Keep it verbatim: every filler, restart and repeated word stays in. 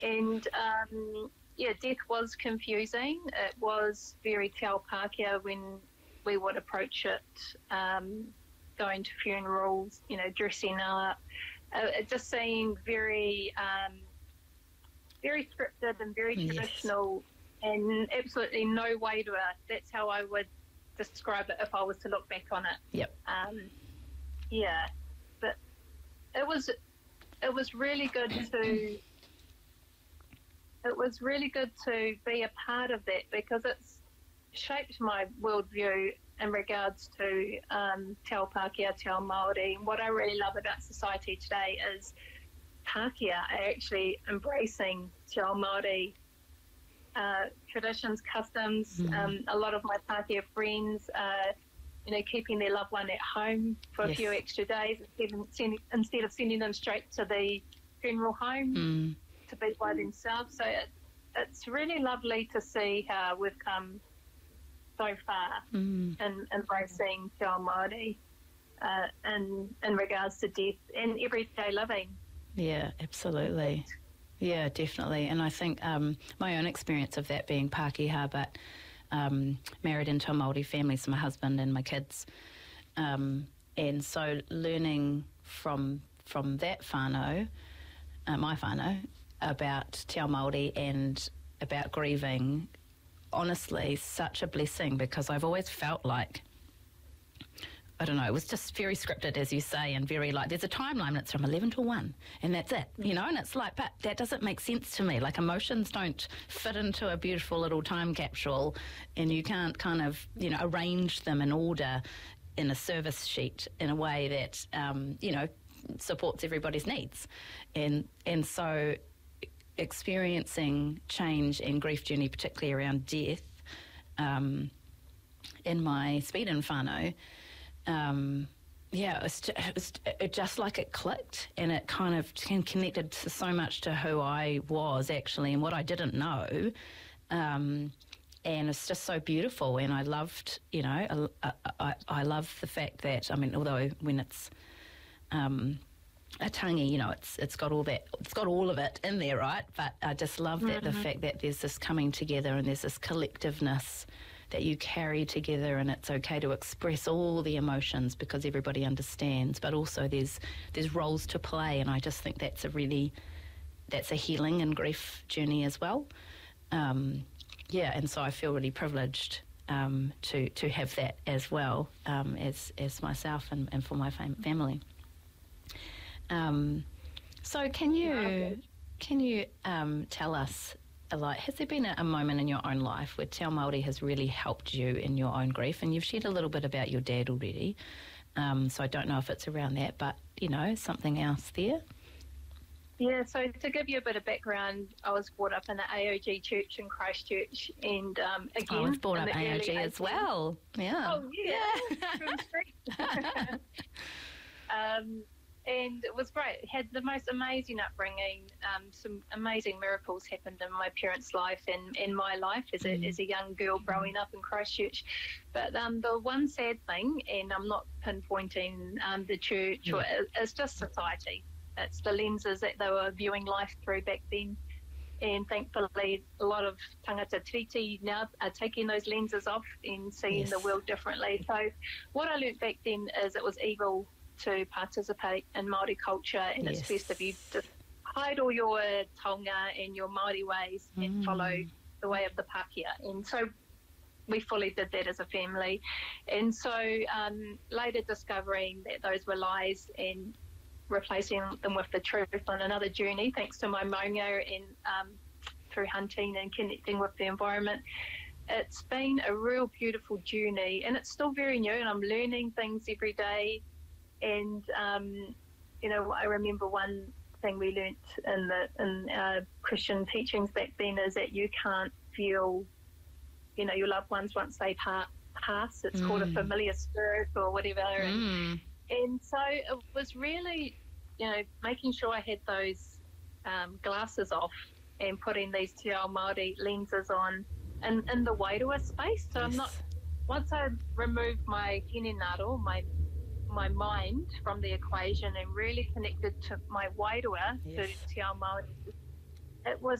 And, um, yeah, death was confusing. It was very te ao Pākehā when we would approach it, um, going to funerals, you know, dressing up. Uh, it just seemed very, um, very scripted and very Yes. traditional, and absolutely no way to it. That's how I would describe it if I was to look back on it. Yep. Um, yeah, but it was it was really good to it was really good to be a part of that, because it's shaped my worldview in regards to um, te ao Pākehā, te ao Māori. And what I really love about society today is Pākehā are actually embracing te ao Māori uh, traditions, customs. Mm. Um, a lot of my Pākehā friends are, you know, keeping their loved one at home for Yes. a few extra days instead of, sending, instead of sending them straight to the funeral home Mm. to be by themselves. So it, it's really lovely to see how we've come so far Mm. in embracing te ao Māori uh, in, in regards to death and everyday living. Yeah, absolutely. Yeah, definitely. And I think um, my own experience of that being Pākehā, but um, married into a Māori family, so my husband and my kids. Um, and so learning from from that whānau, uh, my whānau, about te ao Māori and about grieving, honestly, such a blessing, because I've always felt like, I don't know, it was just very scripted, as you say, and very like, there's a timeline and it's from eleven to one, and that's it, you know, and it's like, but that doesn't make sense to me. Like, emotions don't fit into a beautiful little time capsule, and you can't kind of, you know, arrange them in order in a service sheet in a way that, um, you know, supports everybody's needs. And, and so experiencing change and grief journey, particularly around death, um, in my Sweden whānau, um, yeah, it, was, it was it just like it clicked, and it kind of connected to so much to who I was actually and what I didn't know. Um, and it's just so beautiful, and I loved, you know, I, I, I love the fact that, I mean, although when it's um, a tangi, you know, it's it's got all that, it's got all of it in there, right? But I just love that, Mm-hmm. the fact that there's this coming together and there's this collectiveness that you carry together, and it's okay to express all the emotions because everybody understands, but also there's there's roles to play, and I just think that's a really, that's a healing and grief journey as well. Um, yeah, and so I feel really privileged um, to to have that as well, um, as as myself and, and for my fam- family. Um, so can you can you um, tell us, like, has there been a, a moment in your own life where te ao Māori has really helped you in your own grief? And you've shared a little bit about your dad already, um, so I don't know if it's around that, but, you know, something else there? Yeah, so to give you a bit of background, I was brought up in the A O G church in Christchurch, and um, again, I was brought in up the A O G early as eighties. well. Yeah. Oh, yeah. From the street. um, and it was great. Had the most amazing upbringing. Um, some amazing miracles happened in my parents' life and in my life as a, Mm. as a young girl growing up in Christchurch. But um, the one sad thing, and I'm not pinpointing um, the church, Yeah. or it's just society. It's the lenses that they were viewing life through back then. And thankfully, a lot of tangata tiriti now are taking those lenses off and seeing Yes. the world differently. So what I learnt back then is it was evil to participate in Māori culture, and Yes. it's best if you just hide all your taonga and your Māori ways and Mm. follow the way of the Pākehā. And so we fully did that as a family. And so um, later discovering that those were lies and replacing them with the truth on another journey, thanks to my maunga and um, through hunting and connecting with the environment. It's been a real beautiful journey, and it's still very new, and I'm learning things every day. And um, you know, I remember one thing we learnt in the in our Christian teachings back then is that you can't feel, you know, your loved ones once they pa- pass. It's Mm. called a familiar spirit or whatever. And, Mm. and so it was really, you know, making sure I had those um, glasses off and putting these te ao Māori lenses on in, in the wairua space. So I'm Yes. not, once I removed my hinenaro, my my mind from the equation and really connected to my wairua, Yes. to te ao Māori, it was